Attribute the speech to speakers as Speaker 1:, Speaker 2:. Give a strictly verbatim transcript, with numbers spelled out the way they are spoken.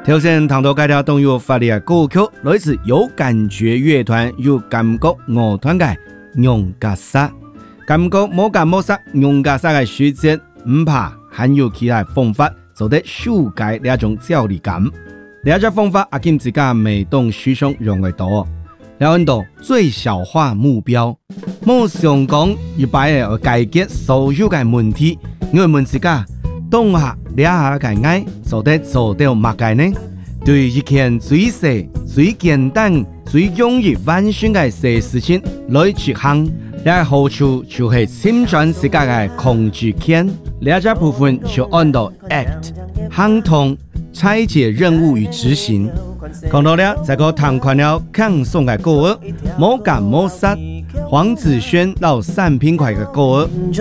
Speaker 1: 头先谈到介条动有发力的歌曲，来自有感觉乐团有感觉乐团嘅用家沙，感觉冇感冇沙用家沙嘅曲子，唔怕含有其他方法做得修改呢一種焦慮感。呢一種方法阿金自家未當書上用得到。了很多最小化目標，冇想講一擺嘅解決所有嘅問題，因為問自家當下呢下嘅愛做得做到乜嘅呢？對一件最細、最簡單、最容易完成嘅小事情來執行，呢個好處就係侵佔自家嘅控制權。呢一部分就按到 act 行動、拆解任務與執行。講到了，這個彈款了抗送嘅歌兒，冇感冇殺，黃子軒到三品塊嘅歌兒。